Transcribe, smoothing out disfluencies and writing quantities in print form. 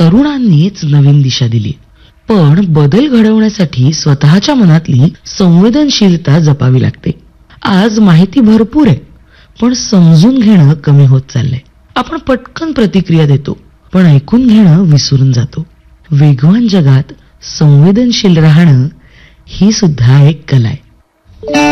तरुणांनीच नवीन दिशा दिली. पण बदल घडवण्यासाठी स्वतःच्या मनातली संवेदनशीलता जपावी लागते. आज माहिती भरपूर आहे, पण समजून घेणं कमी होत चाललंय. आपण पटकन प्रतिक्रिया देतो, पण ऐकून घेणं विसरून जातो. वेगवान जगात संवेदनशील राहणं ही सुद्धा एक कला आहे.